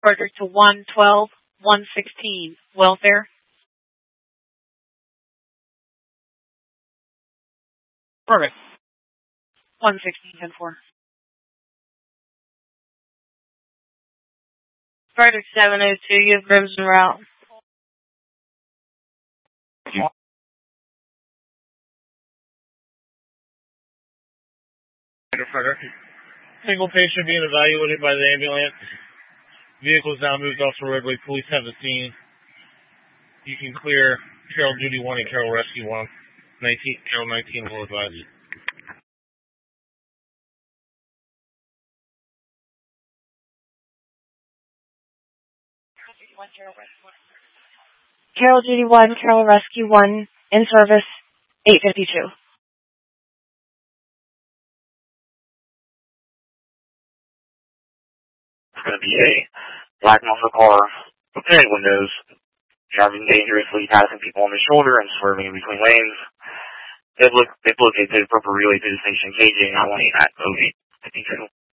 Frederick to 112, 116. Welfare. Perfect. 116, 10-4. Frederick 702, you have Crimson route. Frederick. Single patient being evaluated by the ambulance. Vehicle is now moved off the roadway. Police have the scene. You can clear Carroll Duty 1 and Carroll Rescue 1. Carroll 19 will advise you. Carroll Duty 1, Carroll Rescue 1, in service, 852. It's going to be a black muscle car with tinted windows, driving dangerously, passing people on the shoulder and swerving in between lanes. They've located the appropriate relay to the station, KJ 918 at 0852.